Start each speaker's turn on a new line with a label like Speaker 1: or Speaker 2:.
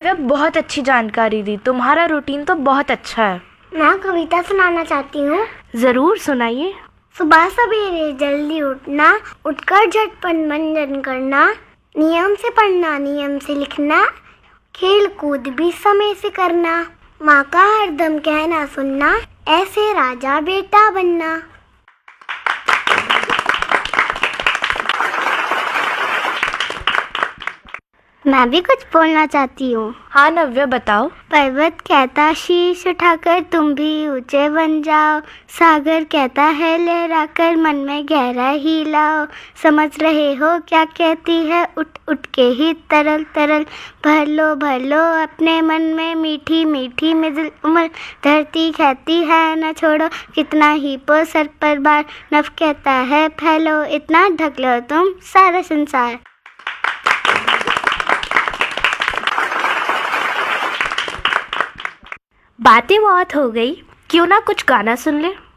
Speaker 1: नव्या, बहुत अच्छी जानकारी दी। तुम्हारा रूटीन तो बहुत अच्छा है।
Speaker 2: मैं कविता सुनाना चाहती हूँ।
Speaker 1: जरूर सुनाइए।
Speaker 2: सुबह सवेरे जल्दी उठना, उठकर झटपट मंजन करना, नियम से पढ़ना, नियम से लिखना, खेल कूद भी समय से करना, माँ का हरदम कहना सुनना, ऐसे राजा बेटा बनना। मैं भी कुछ बोलना चाहती हूँ।
Speaker 1: हाँ नव्या, बताओ।
Speaker 2: पर्वत कहता शीश उठाकर तुम भी ऊंचे बन जाओ, सागर कहता है लहराकर मन में गहरा ही लाओ, समझ रहे हो क्या कहती है उठ उठ के ही तरल तरल, भर लो अपने मन में मीठी मीठी मिज़िल उमल, धरती कहती है न छोड़ो कितना ही पो सर पर बार, नभ कहता है फैलो इतना ढक लो तुम सारा संसार।
Speaker 1: बातें बहुत हो गई, क्यों ना कुछ गाना सुन ले।